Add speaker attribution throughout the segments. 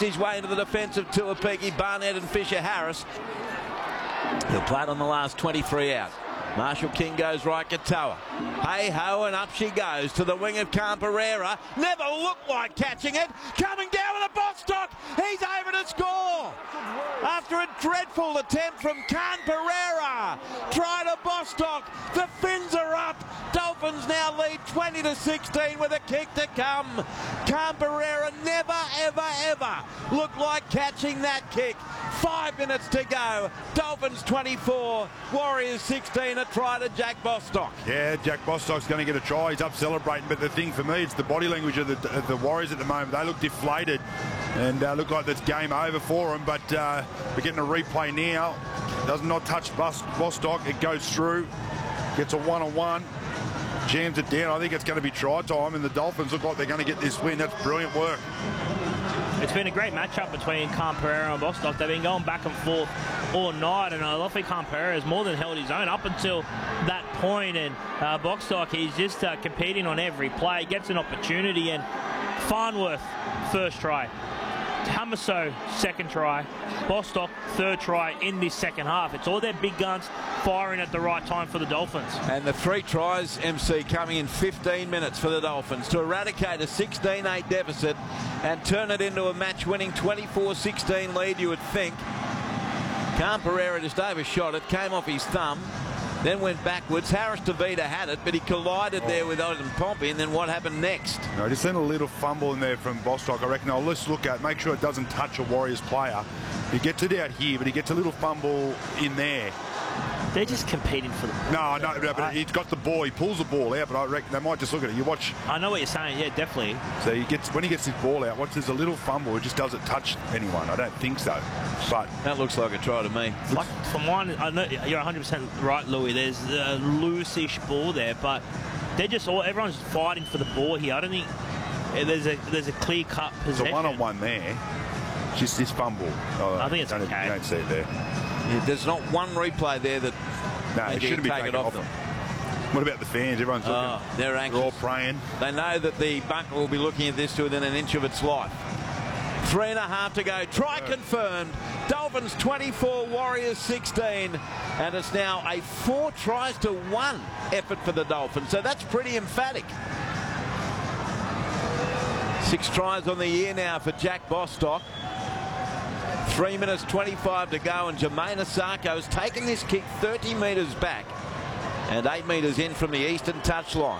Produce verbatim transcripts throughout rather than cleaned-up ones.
Speaker 1: his way into the defence of Tuapiki, Barnett and Fisher-Harris. He'll play it on the last twenty-three out. Marshall King goes right, Katoa. Hey-ho, and up she goes to the wing of Camperera. Never looked like catching it. Coming down with a Bostock. He's over to score. After a dreadful attempt from Camperera. Try to Bostock. The fins are up. Dolphins now lead twenty to sixteen with a kick to come. Camperera never, ever, ever looked like catching that kick. Five minutes to go. Dolphins twenty-four, Warriors sixteen. A try to Jack Bostock.
Speaker 2: Yeah, Jack Bostock's going to get a try. He's up celebrating. But the thing for me, it's the body language of the, of the Warriors at the moment. They look deflated and uh, look like it's game over for them. But uh, we're getting a replay now. Does not touch Bostock. It goes through. Gets a one-on-one. Jams it down. I think it's going to be try time, and the Dolphins look like they're going to get this win. That's brilliant work.
Speaker 3: It's been a great matchup between Camperera and Bostock. They've been going back and forth all night, and I love think Camperera has more than held his own up until that point. And uh, Bostock, he's just uh, competing on every play, gets an opportunity, and Farnworth, first try. Hamaso, second try. Bostock, third try in this second half. It's all their big guns firing at the right time for the Dolphins.
Speaker 1: And the three tries, M C, coming in fifteen minutes for the Dolphins to eradicate a sixteen eight deficit and turn it into a match-winning twenty-four sixteen lead, you would think. Camperera just overshot it, came off his thumb, then went backwards. Harris DeVita had it, but he collided oh. there with Odin Pompey, and then what happened next?
Speaker 2: No, just seen a little fumble in there from Bostock. I reckon I'll just look at, make sure it doesn't touch a Warriors player. He gets it out here, but he gets a little fumble in there.
Speaker 3: They're just competing for the ball.
Speaker 2: No, no, no, but I, he's got the ball. He pulls the ball out, but I reckon they might just look at it. You watch.
Speaker 3: I know what you're saying. Yeah, definitely.
Speaker 2: So he gets when he gets his ball out. Watch, there's a little fumble. It just doesn't touch anyone. I don't think so. But
Speaker 1: that looks like a try to me.
Speaker 3: Like for mine, I know you're one hundred percent right, Louis. There's a loose-ish ball there, but they're just all. Everyone's fighting for the ball here. I don't think there's a there's a clear-cut possession.
Speaker 2: There's a one-on-one there. Just this fumble. Oh,
Speaker 3: I think it's
Speaker 2: don't,
Speaker 3: okay.
Speaker 2: You don't see it there.
Speaker 1: Yeah, there's not one replay there that.
Speaker 2: No, it shouldn't be taken off them. What about the fans? Everyone's looking.
Speaker 1: Oh, they're anxious.
Speaker 2: They're all praying.
Speaker 1: They know that the bunker will be looking at this to within an inch of its life. Three and a half to go. Try confirmed. Dolphins twenty-four, Warriors sixteen. And it's now a four tries to one effort for the Dolphins. So that's pretty emphatic. Six tries on the year now for Jack Bostock. Three minutes twenty-five to go, and Jermaine Asako has taken this kick thirty metres back and eight metres in from the eastern touchline.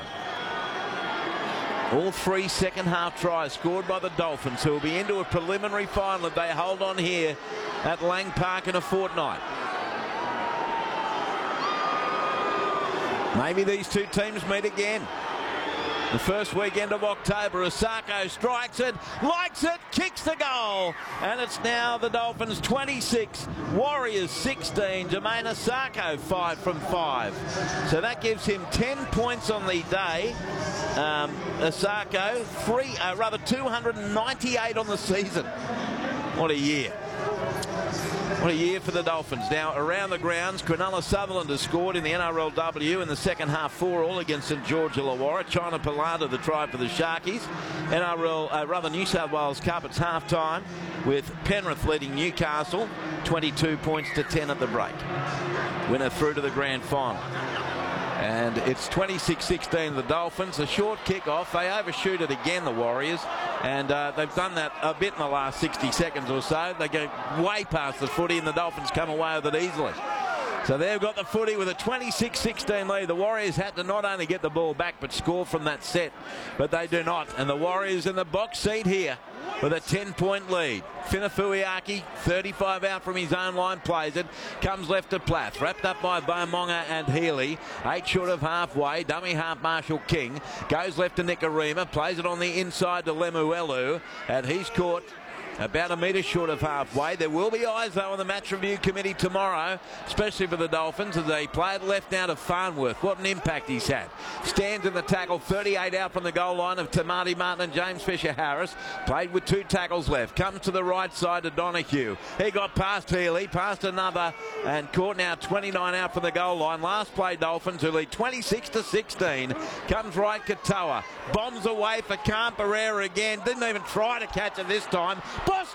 Speaker 1: All three second half tries scored by the Dolphins, who will be into a preliminary final if they hold on here at Lang Park in a fortnight. Maybe these two teams meet again. The first weekend of October, Asako strikes it, likes it, kicks the goal, and it's now the Dolphins twenty-six, Warriors sixteen. Jermaine Asako five from five. So that gives him ten points on the day. Um, Asako, three, uh, rather two hundred ninety-eight on the season. What a year. What a year for the Dolphins. Now, around the grounds, Cronulla Sutherland has scored in the N R L W in the second half, four all against St George Illawarra. China Palata, the try for the Sharkies. N R L, uh, rather New South Wales Cup, it's half-time with Penrith leading Newcastle, twenty-two points to ten at the break. Winner through to the grand final. And it's twenty-six sixteen the Dolphins. A short kick-off. They overshoot it again, the Warriors. And uh, they've done that a bit in the last sixty seconds or so. They go way past the footy, and the Dolphins come away with it easily. So they've got the footy with a twenty-six sixteen lead. The Warriors had to not only get the ball back, but score from that set. But they do not. And the Warriors in the box seat here with a ten-point lead. Finafuiaki, thirty-five out from his own line, plays it. Comes left to Plath. Wrapped up by Beaumonga and Healy. Eight short of halfway. Dummy half Marshall King. Goes left to Nicarima. Plays it on the inside to Lemuelu. And he's caught about a metre short of halfway. There will be eyes, though, on the match review committee tomorrow, especially for the Dolphins, as they play it left now to Farnworth. What an impact he's had. Stands in the tackle, thirty-eight out from the goal line of Tamati Martin and James Fisher-Harris. Played with two tackles left. Comes to the right side to Donahue. He got past Healy, past another, and caught now twenty-nine out from the goal line. Last play, Dolphins, who lead twenty-six to sixteen. Comes right, Katoa. Bombs away for Camperera again. Didn't even try to catch it this time. Bostock